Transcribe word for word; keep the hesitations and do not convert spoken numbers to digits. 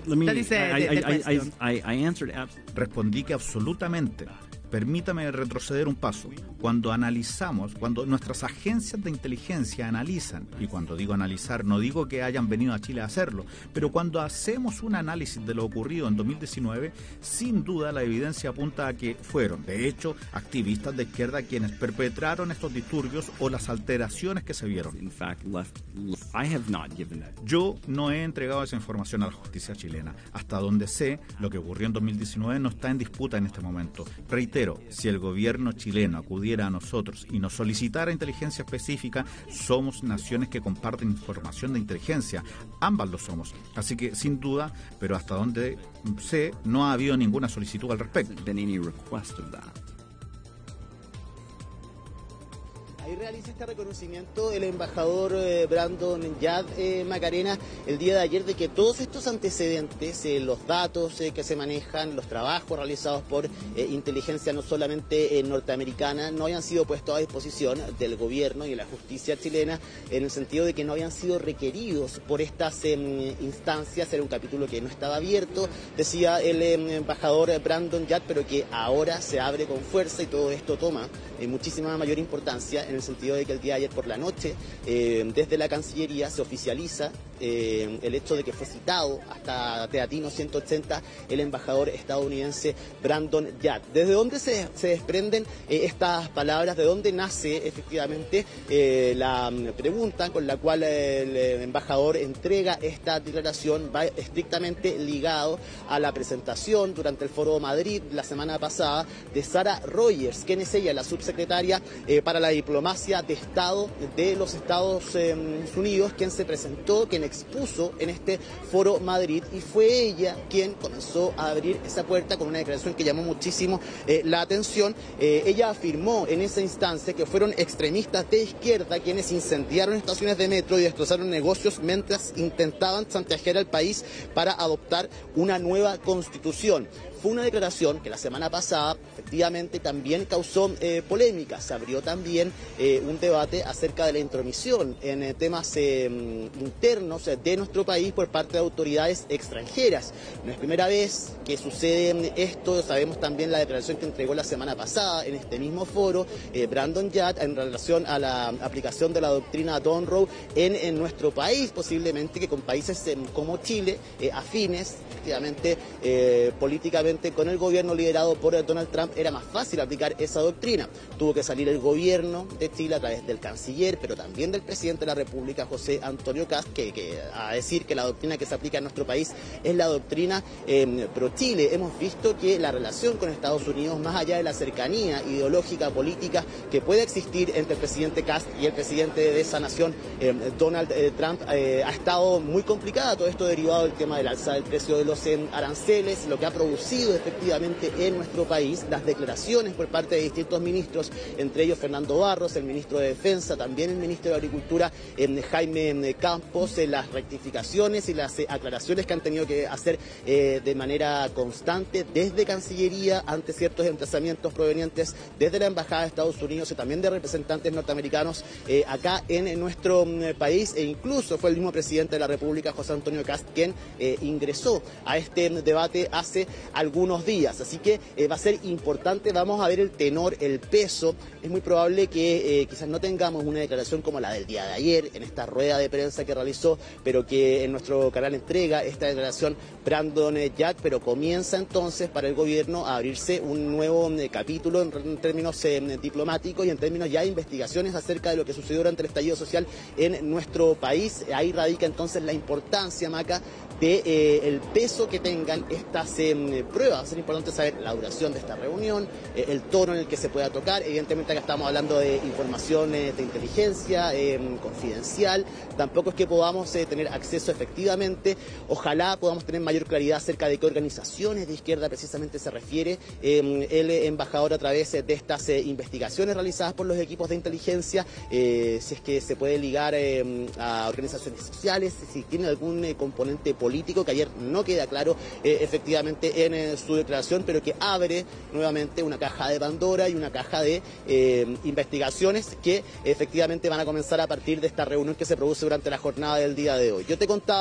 let me, That is a- I, the- the I, I, question. I, I, I answered abs- Respondí que absolutamente. Permítame retroceder un paso. Cuando analizamos, cuando nuestras agencias de inteligencia analizan, y cuando digo analizar no digo que hayan venido a Chile a hacerlo, pero cuando hacemos un análisis de lo ocurrido en dos mil diecinueve, sin duda la evidencia apunta a que fueron, de hecho, activistas de izquierda quienes perpetraron estos disturbios o las alteraciones que se vieron. in fact left. I have not given that. Yo no he entregado esa información a la justicia chilena. Hasta donde sé, lo que ocurrió en dos mil diecinueve no está en disputa en este momento. Reitero, si el gobierno chileno acudiera a nosotros y nos solicitara inteligencia específica, somos naciones que comparten información de inteligencia. Ambas lo somos. Así que, sin duda, pero hasta donde sé, no ha habido ninguna solicitud al respecto. Been any request of that. Ahí realiza este reconocimiento el embajador eh, Brandon Yad eh, Macarena el día de ayer de que todos estos antecedentes, eh, los datos eh, que se manejan, los trabajos realizados por eh, inteligencia no solamente eh, norteamericana, no hayan sido puestos a disposición del gobierno y de la justicia chilena, en el sentido de que no habían sido requeridos por estas eh, instancias. Era un capítulo que no estaba abierto, decía el eh, embajador Brandon Yad, pero que ahora se abre con fuerza y todo esto toma eh, muchísima mayor importancia, en el sentido de que el día de ayer por la noche, eh, desde la Cancillería se oficializa eh, el hecho de que fue citado hasta Teatino ciento ochenta el embajador estadounidense Brandon Yad. ¿Desde dónde se, se desprenden eh, estas palabras? ¿De dónde nace efectivamente eh, la pregunta con la cual el embajador entrega esta declaración? Va estrictamente ligado a la presentación durante el Foro Madrid la semana pasada de Sarah Rogers, quien es ella, la subsecretaria eh, para la diplomacia de Estado de los Estados eh, Unidos, quien se presentó, quien expuso en este Foro Madrid, y fue ella quien comenzó a abrir esa puerta con una declaración que llamó muchísimo eh, la atención. Eh, ella afirmó en esa instancia que fueron extremistas de izquierda quienes incendiaron estaciones de metro y destrozaron negocios mientras intentaban chantajear al país para adoptar una nueva constitución. Fue una declaración que la semana pasada efectivamente también causó eh, polémica. Se abrió también eh, un debate acerca de la intromisión en eh, temas eh, internos de nuestro país por parte de autoridades extranjeras. No es primera vez que sucede esto. Sabemos también la declaración que entregó la semana pasada en este mismo foro eh, Brandon Yad en relación a la aplicación de la doctrina Monroe en, en nuestro país, posiblemente que con países eh, como Chile, eh, afines efectivamente eh, políticamente con el gobierno liderado por Donald Trump, era más fácil aplicar esa doctrina. Tuvo que salir el gobierno de Chile a través del canciller, pero también del presidente de la República, José Antonio Kast, que, que a decir que la doctrina que se aplica en nuestro país es la doctrina eh, pro-Chile. Hemos visto que la relación con Estados Unidos, más allá de la cercanía ideológica, política que puede existir entre el presidente Kast y el presidente de esa nación, eh, Donald eh, Trump, eh, ha estado muy complicada. Todo esto derivado del tema del alza del precio de los eh, aranceles, lo que ha producido efectivamente en nuestro país las declaraciones por parte de distintos ministros, entre ellos Fernando Barros, el ministro de Defensa, también el ministro de Agricultura, eh, Jaime Campos, eh, las rectificaciones y las eh, aclaraciones que han tenido que hacer eh, de manera constante desde Cancillería ante ciertos emplazamientos provenientes desde la Embajada de Estados Unidos y también de representantes norteamericanos eh, acá en, en nuestro eh, país, e incluso fue el mismo presidente de la República, José Antonio Kast, quien eh, ingresó a este debate hace algunos días. Así que eh, va a ser importante, vamos a ver el tenor, el peso. Es muy probable que eh, quizás no tengamos una declaración como la del día de ayer, en esta rueda de prensa que realizó, pero que en nuestro canal entrega esta declaración Brandon Yad, pero comienza entonces para el gobierno a abrirse un nuevo eh, capítulo en, en términos eh, diplomáticos y en términos ya de investigaciones acerca de lo que sucedió durante el estallido social en nuestro país. Ahí radica entonces la importancia, Maca, de eh, el peso que tengan estas eh, pruebas. Va a ser importante saber la duración de esta reunión, eh, el tono en el que se pueda tocar. Evidentemente acá estamos hablando de información eh, de inteligencia eh, confidencial. Tampoco es que podamos eh, tener acceso efectivamente. Ojalá podamos tener mayor claridad acerca de qué organizaciones de izquierda precisamente se refiere eh, el embajador a través de estas eh, investigaciones realizadas por los equipos de inteligencia, eh, si es que se puede ligar eh, a organizaciones sociales, si tiene algún eh, componente político, que ayer no queda claro eh, efectivamente en eh, su declaración, pero que abre nuevamente una caja de Pandora y una caja de eh, investigaciones que efectivamente van a comenzar a partir de esta reunión que se produce durante la jornada del día de hoy. Yo te contaba